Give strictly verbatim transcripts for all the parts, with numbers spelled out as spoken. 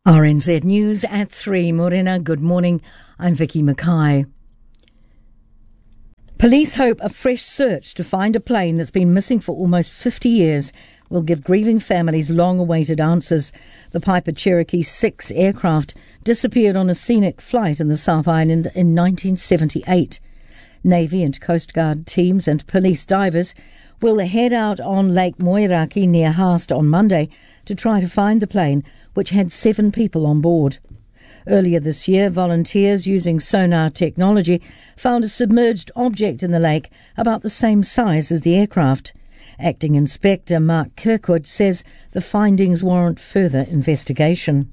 R N Z News at three. Morena, good morning. I'm Vicky Mackay. Police hope a fresh search to find a plane that's been missing for almost fifty years will give grieving families long-awaited answers. The Piper Cherokee six aircraft disappeared on a scenic flight in the South Island in nineteen seventy-eight. Navy and Coast Guard teams and police divers will head out on Lake Moeraki near Haast on Monday to try to find the plane, which had seven people on board. Earlier this year, volunteers using sonar technology found a submerged object in the lake about the same size as the aircraft. Acting Inspector Mark Kirkwood says the findings warrant further investigation.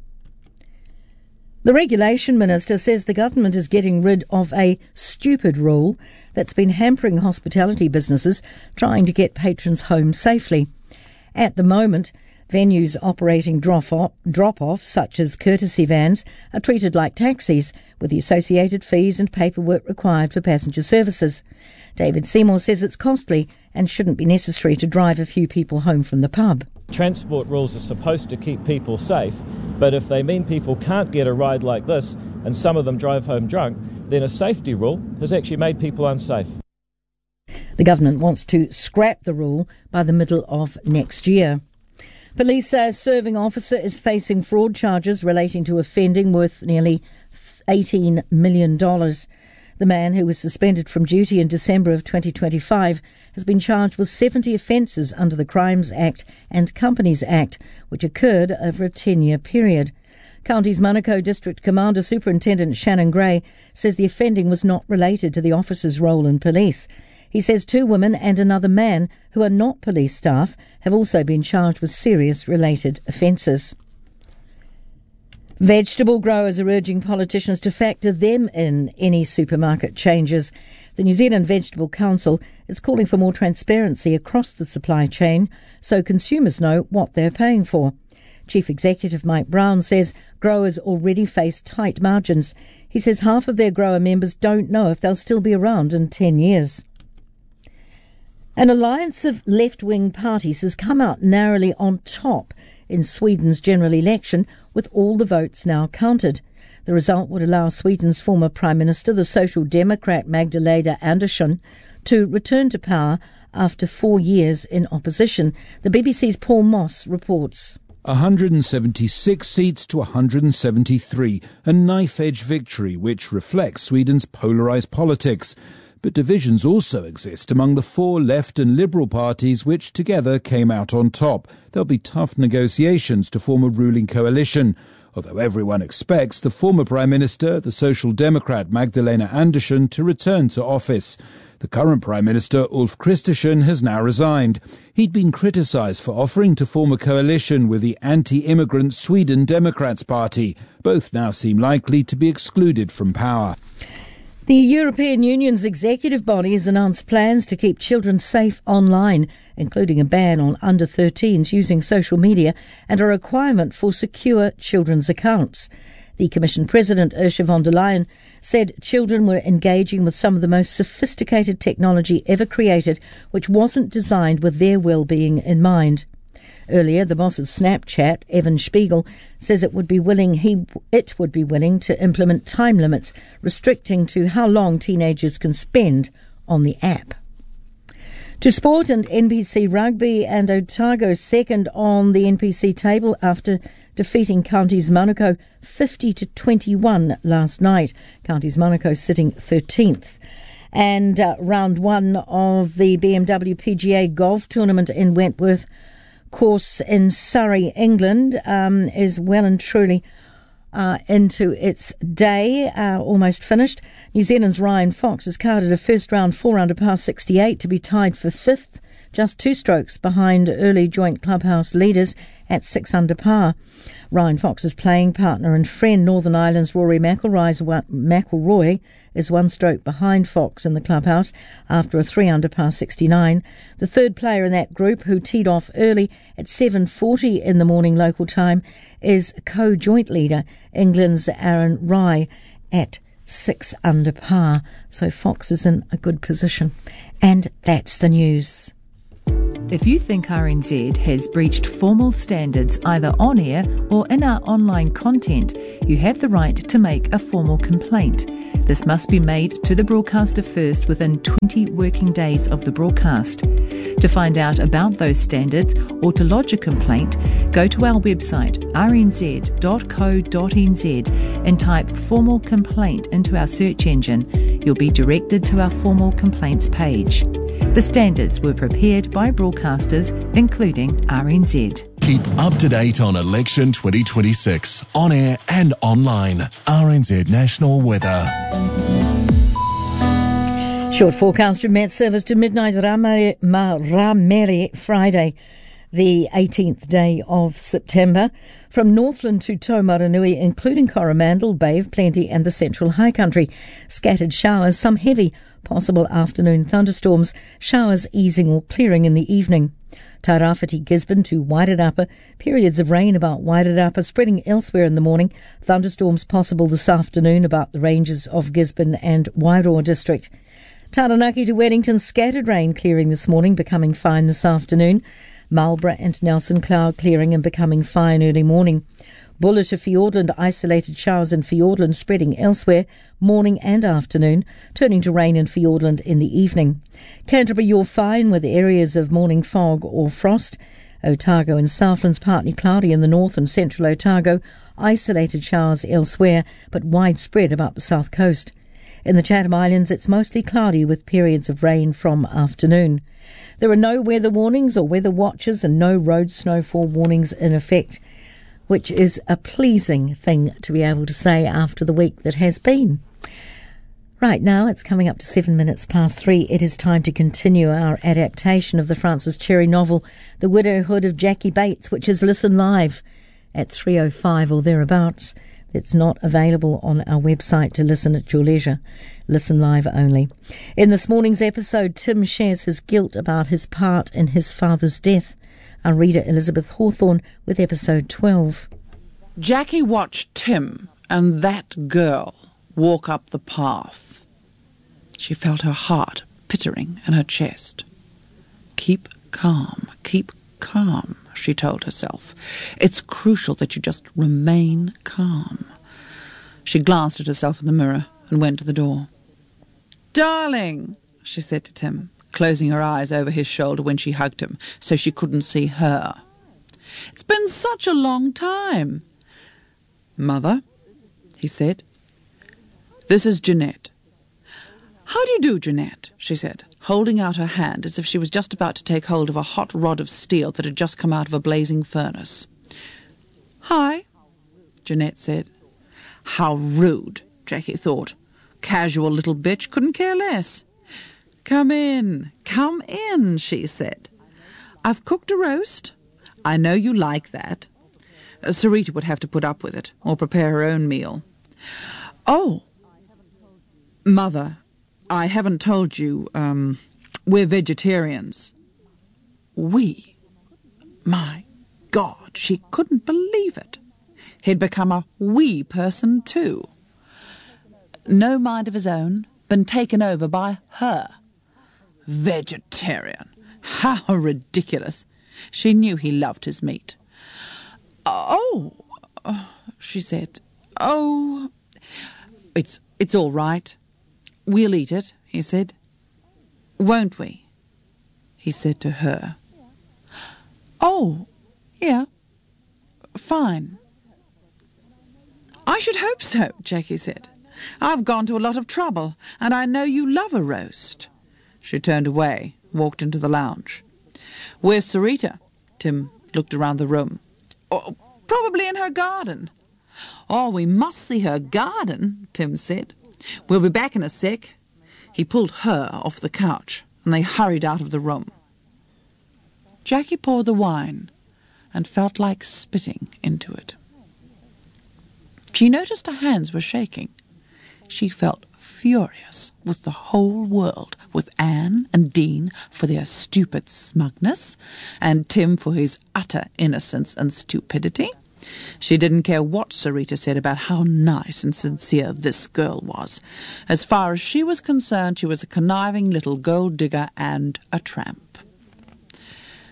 The Regulation Minister says the government is getting rid of a stupid rule that's been hampering hospitality businesses trying to get patrons home safely. At the moment, venues operating drop-off, drop-off, such as courtesy vans, are treated like taxis, with the associated fees and paperwork required for passenger services. David Seymour says it's costly and shouldn't be necessary to drive a few people home from the pub. Transport rules are supposed to keep people safe, but if they mean people can't get a ride like this, and some of them drive home drunk, then a safety rule has actually made people unsafe. The government wants to scrap the rule by the middle of next year. Police say a serving officer is facing fraud charges relating to offending worth nearly eighteen million dollars. The man, who was suspended from duty in December of twenty twenty-five, has been charged with seventy offences under the Crimes Act and Companies Act, which occurred over a ten-year period. Counties Manukau District Commander Superintendent Shannon Gray says the offending was not related to the officer's role in police. He says two women and another man who are not police staff have also been charged with serious related offences. Vegetable growers are urging politicians to factor them in any supermarket changes. The New Zealand Vegetable Council is calling for more transparency across the supply chain so consumers know what they're paying for. Chief Executive Mike Brown says growers already face tight margins. He says half of their grower members don't know if they'll still be around in ten years. An alliance of left-wing parties has come out narrowly on top in Sweden's general election, with all the votes now counted. The result would allow Sweden's former Prime Minister, the Social Democrat Magdalena Andersson, to return to power after four years in opposition. The B B C's Paul Moss reports. one hundred seventy-six seats to one hundred seventy-three, a knife-edge victory which reflects Sweden's polarised politics. But divisions also exist among the four left and liberal parties which together came out on top. There'll be tough negotiations to form a ruling coalition, although everyone expects the former Prime Minister, the Social Democrat Magdalena Andersson, to return to office. The current Prime Minister, Ulf Kristersson, has now resigned. He'd been criticised for offering to form a coalition with the anti-immigrant Sweden Democrats Party. Both now seem likely to be excluded from power. The European Union's executive body has announced plans to keep children safe online, including a ban on under thirteens using social media and a requirement for secure children's accounts. The Commission President, Ursula von der Leyen, said children were engaging with some of the most sophisticated technology ever created, which wasn't designed with their well-being in mind. Earlier, the boss of Snapchat, Evan Spiegel, says it would be willing he it would be willing to implement time limits restricting to how long teenagers can spend on the app. To sport, and N P C Rugby and Otago second on the N P C table after defeating Counties Manukau fifty to twenty-one last night. Counties Manukau sitting thirteenth. And uh, round one of the B M W P G A golf tournament in Wentworth course in Surrey, England, um, is well and truly uh, into its day, uh, almost finished. New Zealand's Ryan Fox has carded a first round four under par sixty-eight to be tied for fifth, just two strokes behind early joint clubhouse leaders at six under par. Ryan Fox's playing partner and friend, Northern Ireland's Rory McIlroy, is one stroke behind Fox in the clubhouse after a three under par sixty-nine. The third player in that group, who teed off early at seven forty in the morning local time, is co-joint leader England's Aaron Rai at six under par. So Fox is in a good position. And that's the news. If you think R N Z has breached formal standards either on air or in our online content, you have the right to make a formal complaint. This must be made to the broadcaster first within twenty working days of the broadcast. To find out about those standards or to lodge a complaint, go to our website r n z dot co dot n z and type formal complaint into our search engine. You'll be directed to our formal complaints page. The standards were prepared by broadcasters, including R N Z. Keep up to date on election twenty twenty-six, on air and online. R N Z National Weather. Short forecast from Met Service to midnight Ramere, Ramere Friday, the eighteenth day of September. From Northland to Taumarunui, including Coromandel, Bay of Plenty and the Central High Country. Scattered showers, some heavy, possible afternoon thunderstorms, showers easing or clearing in the evening. Tairāwhiti, Gisborne to Wairarapa, periods of rain about Wairarapa, spreading elsewhere in the morning. Thunderstorms possible this afternoon about the ranges of Gisborne and Wairoa district. Taranaki to Wellington, scattered rain clearing this morning, becoming fine this afternoon. Marlborough and Nelson, cloud clearing and becoming fine early morning. Buller to Fiordland, isolated showers in Fiordland, spreading elsewhere, morning and afternoon, turning to rain in Fiordland in the evening. Canterbury, you're fine with areas of morning fog or frost. Otago and Southlands, partly cloudy in the north and central Otago, isolated showers elsewhere, but widespread about the south coast. In the Chatham Islands, it's mostly cloudy with periods of rain from afternoon. There are no weather warnings or weather watches and no road snowfall warnings in effect, which is a pleasing thing to be able to say after the week that has been. Right now, it's coming up to seven minutes past three. It is time to continue our adaptation of the Francis Cherry novel, The Widowhood of Jackie Bates, which is Listen Live at three oh five or thereabouts. It's not available on our website to listen at your leisure. Listen live only. In this morning's episode, Tim shares his guilt about his part in his father's death. Our reader Elizabeth Hawthorne with episode twelve. Jackie watched Tim and that girl walk up the path. She felt her heart pittering in her chest. Keep calm, keep calm, she told herself. It's crucial that you just remain calm. She glanced at herself in the mirror and went to the door. "Darling," she said to Tim, closing her eyes over his shoulder when she hugged him so she couldn't see her. "It's been such a long time." "Mother," he said. "This is Jeanette." "How do you do, Jeanette?" she said, holding out her hand as if she was just about to take hold of a hot rod of steel that had just come out of a blazing furnace. "Hi," Jeanette said. How rude, Jackie thought. Casual little bitch, couldn't care less. "Come in, come in," she said. "I've cooked a roast. I know you like that." Uh, Sarita would have to put up with it, or prepare her own meal. "Oh, Mother, I haven't told you, um, we're vegetarians." We? My God, she couldn't believe it. He'd become a we person too. No mind of his own, been taken over by her. Vegetarian. How ridiculous. She knew he loved his meat. "Oh," she said. "Oh, it's it's all right. We'll eat it," he said. "Won't we?" he said to her. "Oh, yeah, fine." "I should hope so," Jackie said. "I've gone to a lot of trouble, and I know you love a roast." She turned away, walked into the lounge. "Where's Sarita?" Tim looked around the room. "Oh, probably in her garden." "Oh, we must see her garden," Tim said. "We'll be back in a sec." He pulled her off the couch, and they hurried out of the room. Jackie poured the wine and felt like spitting into it. She noticed her hands were shaking. She felt furious with the whole world, with Anne and Dean for their stupid smugness, and Tim for his utter innocence and stupidity. She didn't care what Sarita said about how nice and sincere this girl was. As far as she was concerned, she was a conniving little gold digger and a tramp.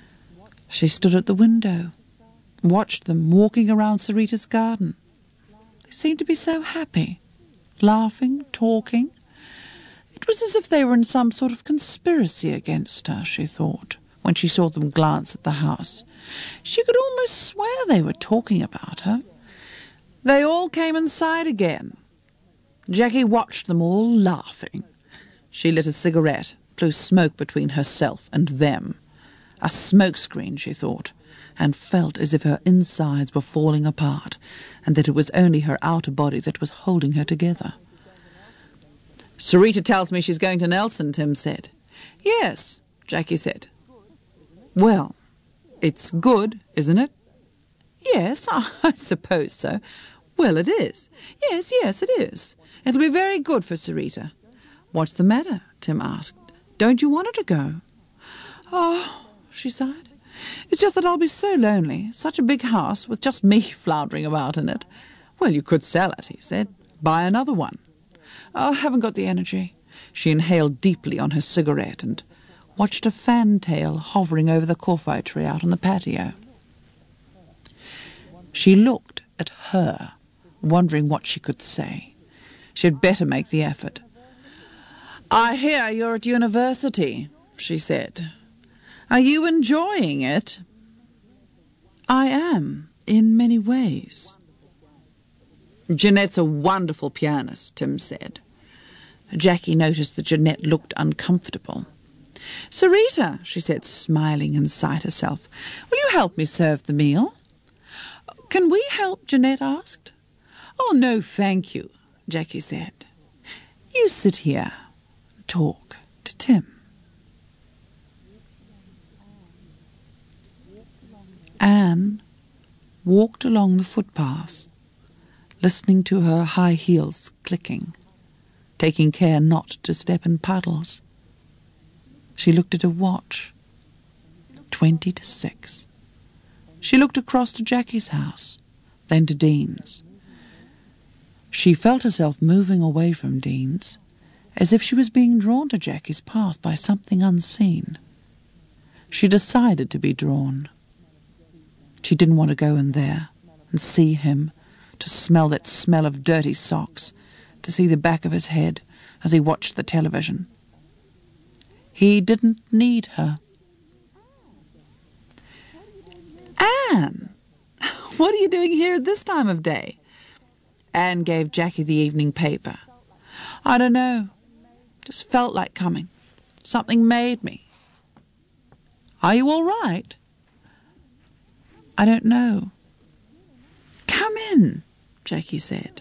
She stood at the window, watched them walking around Sarita's garden. They seemed to be so happy, laughing, talking. It was as if they were in some sort of conspiracy against her, she thought, when she saw them glance at the house. She could almost swear they were talking about her. They all came inside again. Jackie watched them all laughing. She lit a cigarette, blew smoke between herself and them. A smoke screen, she thought, and felt as if her insides were falling apart, and that it was only her outer body that was holding her together. "Sarita tells me she's going to Nelson," Tim said. "Yes," Jackie said. "Well, it's good, isn't it?" "Yes, I suppose so." "Well, it is. Yes, yes, it is. It'll be very good for Sarita." "What's the matter?" Tim asked. "Don't you want her to go?" "Oh," she sighed. "It's just that I'll be so lonely. Such a big house with just me floundering about in it." "Well, you could sell it," he said. "Buy another one." "Oh, I haven't got the energy." She inhaled deeply on her cigarette and watched a fantail hovering over the kowhai tree out on the patio. She looked at her, wondering what she could say. She had better make the effort. "I hear you're at university," she said. "Are you enjoying it?" "I am, in many ways." "Jeanette's a wonderful pianist," Tim said. Jackie noticed that Jeanette looked uncomfortable. "Sarita," she said, smiling inside herself, "will you help me serve the meal?" "Can we help?" Jeanette asked. "Oh, no, thank you," Jackie said. "You sit here and talk to Tim." Anne walked along the footpath, listening to her high heels clicking, taking care not to step in puddles. She looked at her watch. Twenty to six. She looked across to Jackie's house, then to Dean's. She felt herself moving away from Dean's, as if she was being drawn to Jackie's path by something unseen. She decided to be drawn. She didn't want to go in there and see him, to smell that smell of dirty socks, to see the back of his head as he watched the television. He didn't need her. "Anne, what are you doing here at this time of day?" Anne gave Jackie the evening paper. "I don't know. Just felt like coming. Something made me." "Are you all right?" "I don't know." "Come in," Jackie said.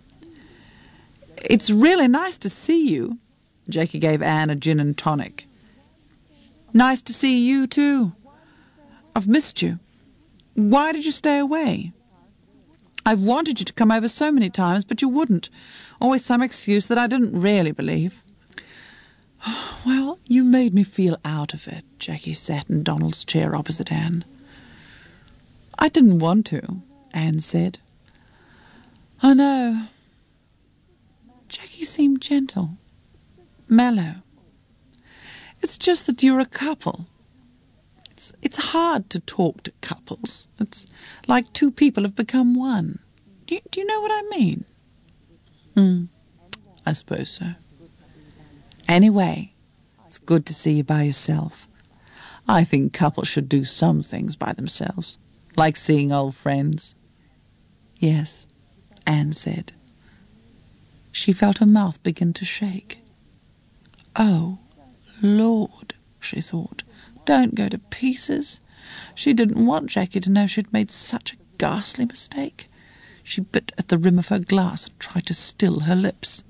"It's really nice to see you." Jackie gave Anne a gin and tonic. "Nice to see you too. I've missed you. Why did you stay away?" "I've wanted you to come over so many times, but you wouldn't. Always some excuse that I didn't really believe." "Well, you made me feel out of it." Jackie sat in Donald's chair opposite Anne. "I didn't want to," Anne said. "I know." Jackie seemed gentle, mellow. "It's just that you're a couple. It's, it's hard to talk to couples. It's like two people have become one. Do you, do you know what I mean?" Hmm, I suppose so. "Anyway, it's good to see you by yourself. I think couples should do some things by themselves, like seeing old friends." "Yes," Anne said. She felt her mouth begin to shake. "Oh, Lord," she thought, "don't go to pieces." She didn't want Jackie to know she'd made such a ghastly mistake. She bit at the rim of her glass and tried to still her lips.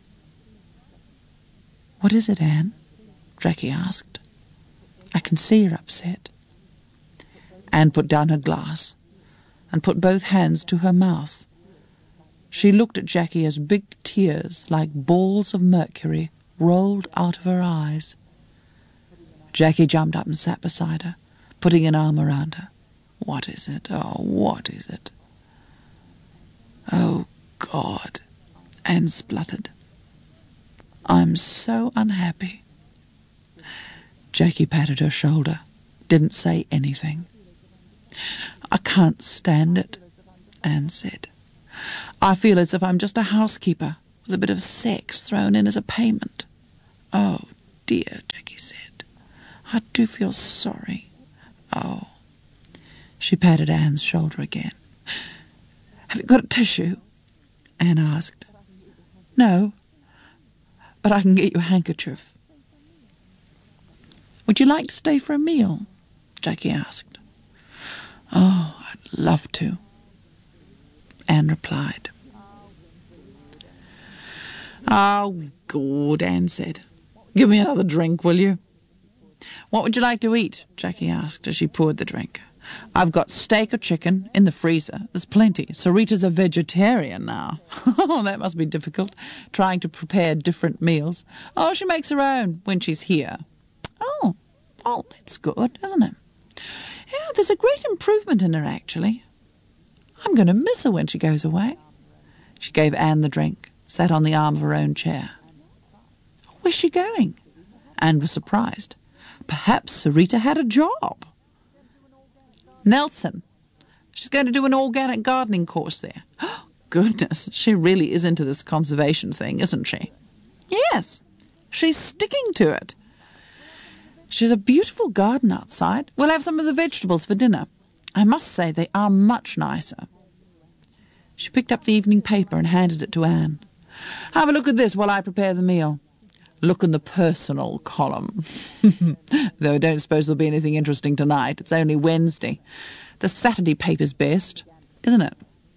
"What is it, Anne?" Jackie asked. "I can see you're upset." Anne put down her glass and put both hands to her mouth. She looked at Jackie as big tears, like balls of mercury, rolled out of her eyes. Jackie jumped up and sat beside her, putting an arm around her. "What is it? Oh, what is it?" "Oh, God," Anne spluttered. "I'm so unhappy." Jackie patted her shoulder, didn't say anything. "I can't stand it," Anne said. "I feel as if I'm just a housekeeper with a bit of sex thrown in as a payment." "Oh, dear," Jackie said. "I do feel sorry. Oh." She patted Anne's shoulder again. "Have you got a tissue?" Anne asked. "No, but I can get you a handkerchief." "Would you like to stay for a meal?" Jackie asked. "Oh, I'd love to," Anne replied. "Oh, good," Anne said. "Give me another drink, will you?" "What would you like to eat?" Jackie asked as she poured the drink. "I've got steak or chicken in the freezer. There's plenty. Sarita's a vegetarian now." "Oh, that must be difficult, trying to prepare different meals." "Oh, she makes her own when she's here." "Oh, oh, that's good, isn't it?" "Yeah, there's a great improvement in her, actually. I'm going to miss her when she goes away." She gave Anne the drink, sat on the arm of her own chair. "Where's she going?" Anne was surprised. Perhaps Sarita had a job. "Nelson. She's going to do an organic gardening course there." "Oh, goodness, she really is into this conservation thing, isn't she?" "Yes, she's sticking to it. She's a beautiful garden outside. We'll have some of the vegetables for dinner. I must say they are much nicer." She picked up the evening paper and handed it to Anne. "Have a look at this while I prepare the meal. Look in the personal column." "Though I don't suppose there'll be anything interesting tonight. It's only Wednesday. The Saturday paper's best, isn't it?"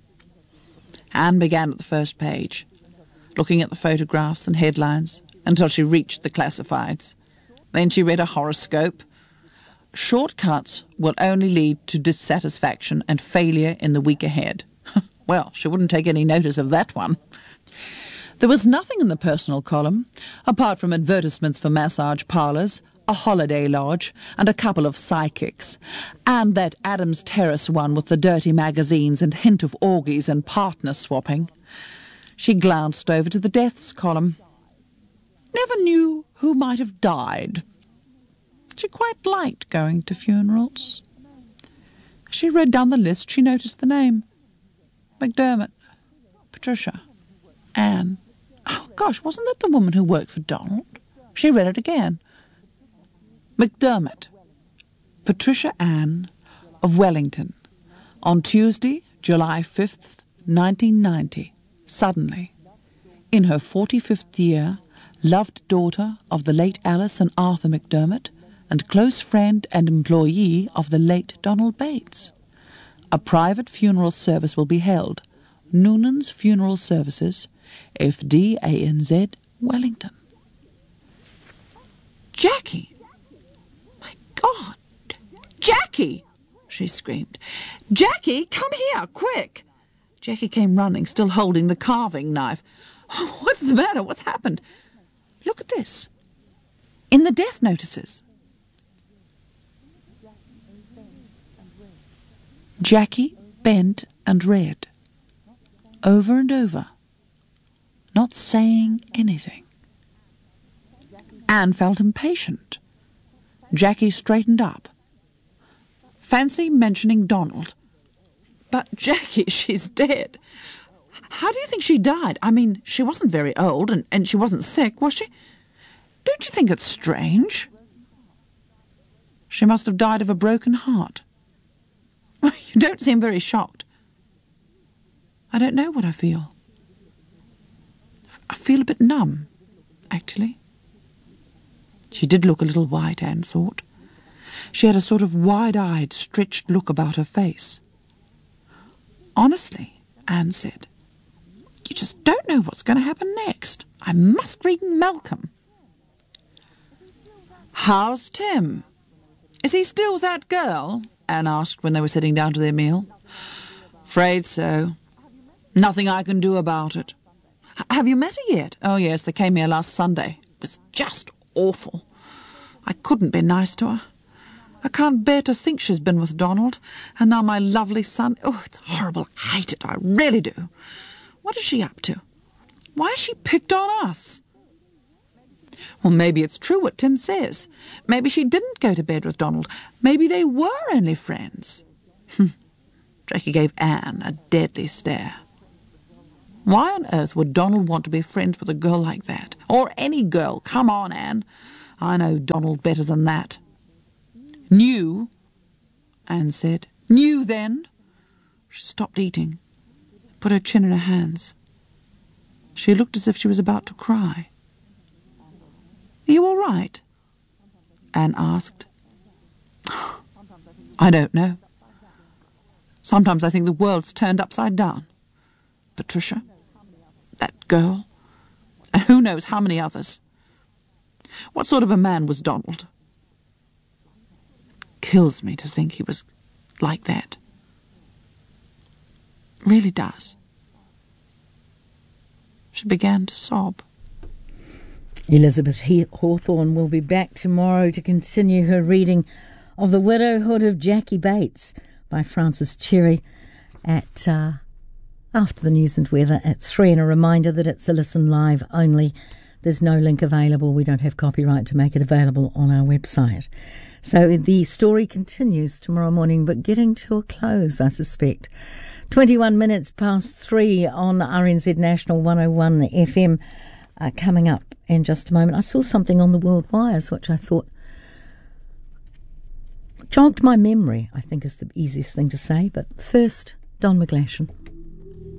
Anne began at the first page, looking at the photographs and headlines until she reached the classifieds. Then she read a horoscope. "Shortcuts will only lead to dissatisfaction and failure in the week ahead." Well, she wouldn't take any notice of that one. There was nothing in the personal column, apart from advertisements for massage parlours, a holiday lodge, and a couple of psychics, and that Adams Terrace one with the dirty magazines and hint of orgies and partner swapping. She glanced over to the deaths column. Never knew who might have died. She quite liked going to funerals. As she read down the list, she noticed the name. McDermott, Patricia, Anne. Oh, gosh, wasn't that the woman who worked for Donald? She read it again. McDermott, Patricia Ann of Wellington, on Tuesday, July fifth, nineteen ninety, suddenly, in her forty-fifth year, loved daughter of the late Alice and Arthur McDermott, and close friend and employee of the late Donald Bates. A private funeral service will be held. Noonan's Funeral Services, F D A N Z, Wellington. "Jackie! My God! Jackie!" she screamed. "Jackie, come here, quick!" Jackie came running, still holding the carving knife. "Oh, what's the matter? What's happened?" "Look at this. In the death notices. Jackie bent and read. Over and over. Not saying anything. Anne felt impatient. Jackie straightened up. "Fancy mentioning Donald." "But, Jackie, she's dead. How do you think she died? I mean, she wasn't very old, and, and she wasn't sick, was she? Don't you think it's strange?" "She must have died of a broken heart." "You don't seem very shocked." "I don't know what I feel. I feel a bit numb, actually." She did look a little white, Anne thought. She had a sort of wide-eyed, stretched look about her face. "Honestly," Anne said, "you just don't know what's going to happen next. I must read Malcolm." "How's Tim? Is he still with that girl?" Anne asked when they were sitting down to their meal. "Afraid so. Nothing I can do about it." H- "Have you met her yet?" "Oh, yes, they came here last Sunday. It was just awful. I couldn't be nice to her. I can't bear to think she's been with Donald, and now my lovely son. Oh, it's horrible. I hate it. I really do. What is she up to? Why has she picked on us?" "Well, maybe it's true what Tim says. Maybe she didn't go to bed with Donald. Maybe they were only friends." Jackie gave Anne a deadly stare. Why on earth would Donald want to be friends with a girl like that? Or any girl? Come on, Anne. I know Donald better than that. Knew? Anne said. Knew then? She stopped eating, put her chin in her hands. She looked as if she was about to cry. Are you all right? Anne asked. I don't know. Sometimes I think the world's turned upside down. Patricia, that girl, and who knows how many others. What sort of a man was Donald? It kills me to think he was like that. It really does. She began to sob. Elizabeth Hawthorne will be back tomorrow to continue her reading of The Widowhood of Jackie Bates by Frances Cherry at uh, after the news and weather at three. And a reminder that it's a listen live only. There's no link available. We don't have copyright to make it available on our website. So the story continues tomorrow morning, but getting to a close, I suspect. twenty-one minutes past three on R N Z National one oh one F M. Uh, coming up in just a moment. I saw something on the World Wires which I thought jogged my memory, I think is the easiest thing to say. But first, Don McGlashan.